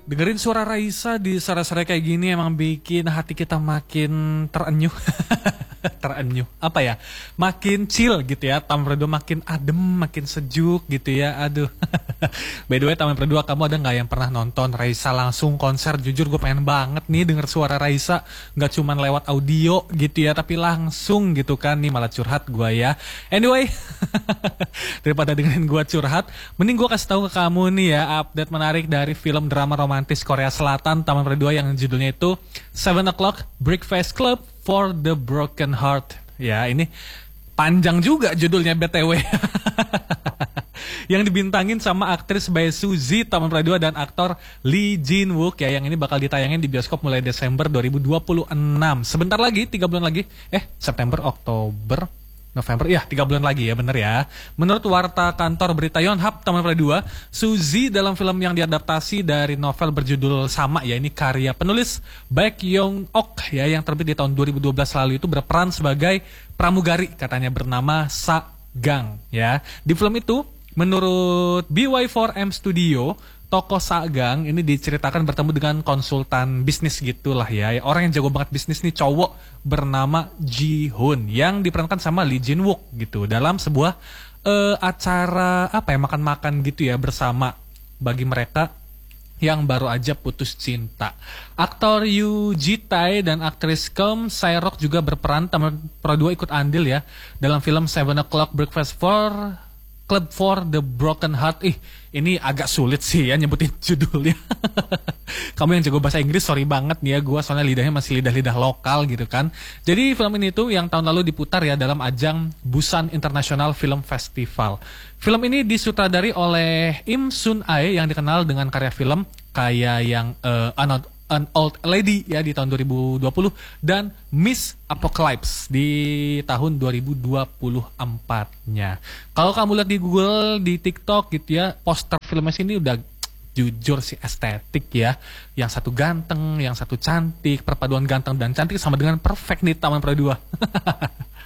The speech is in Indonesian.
Dengerin suara Raisa di sore-sore kayak gini emang bikin hati kita makin terenyuh. Terenyuh. Apa ya? Makin chill gitu ya. Taman Berdua makin adem, makin sejuk gitu ya. Aduh. By the way, Taman Berdua, kamu ada nggak yang pernah nonton Raisa langsung konser? Jujur gue pengen banget nih denger suara Raisa. Nggak cuman lewat audio gitu ya, tapi langsung gitu kan. Nih malah curhat gue ya. Anyway, daripada dengerin gue curhat, mending gue kasih tahu ke kamu nih ya update menarik dari film drama romantis Korea Selatan Taman Berdua yang judulnya itu 7 O'Clock Breakfast Club for the Broken Heart. Ya, ini panjang juga judulnya BTW. Yang dibintangin sama aktris Bae Suzy Taman Berdua dan aktor Lee Jin Wook ya, yang ini bakal ditayangin di bioskop mulai Desember 2026. Sebentar lagi, 3 bulan lagi. September, Oktober, November, ya 3 bulan lagi ya, bener ya. Menurut warta kantor berita Yonhap Taman Berdua, Suzy dalam film yang diadaptasi dari novel berjudul sama ya, ini karya penulis Baek Young Ok ya, yang terbit di tahun 2012 lalu, itu berperan sebagai pramugari katanya bernama Sa Gang ya. Di film itu menurut BY4M Studio, tokoh Sagang ini diceritakan bertemu dengan konsultan bisnis gitulah ya. Orang yang jago banget bisnis nih, cowok bernama Ji Hoon yang diperankan sama Lee Jin Wook gitu dalam sebuah acara apa ya, makan-makan gitu ya bersama bagi mereka yang baru aja putus cinta. Aktor Yoo Ji Tae dan aktris Kim Sae-rok juga berperan. Taman Berdua ikut andil ya dalam film 7 O'Clock Breakfast for Club for the Broken Heart. Ini agak sulit sih ya nyebutin judulnya. Kamu yang jago bahasa Inggris, sorry banget nih ya, gue soalnya lidahnya masih lidah-lidah lokal gitu kan. Jadi film ini tuh yang tahun lalu diputar ya dalam ajang Busan International Film Festival. Film ini disutradari oleh Im Sun Ae yang dikenal dengan karya film kayak yang An Old Lady ya di tahun 2020 dan Miss Apocalypse di tahun 2024-nya. Kalau kamu lihat di Google, di TikTok gitu ya, poster filmnya sini udah jujur sih estetik ya. Yang satu ganteng, yang satu cantik, perpaduan ganteng dan cantik sama dengan perfect nih Taman Berdua.